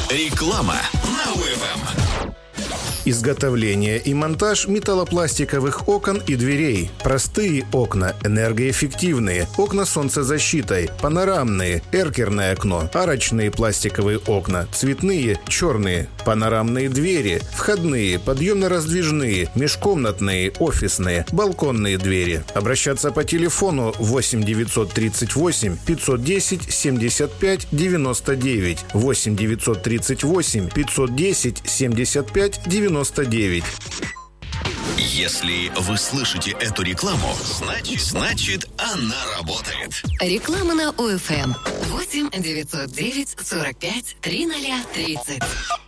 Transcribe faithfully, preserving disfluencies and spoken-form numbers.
Реклама на УФМ. Изготовление и монтаж металлопластиковых окон и дверей. Простые окна, энергоэффективные, окна с солнцезащитой, панорамные, эркерное окно, арочные пластиковые окна, цветные, черные, панорамные двери, входные, подъемно-раздвижные, межкомнатные, офисные, балконные двери. Обращаться по телефону восемь девятьсот тридцать восемь пятьсот десять семьдесят пять девяносто девять, восемь девятьсот тридцать восемь пятьсот десять семьдесят пять девяносто девять. Если вы слышите эту рекламу, значит, значит она работает. Реклама на ОФМ. восемь девятьсот девять сорок пять тридцать тридцать.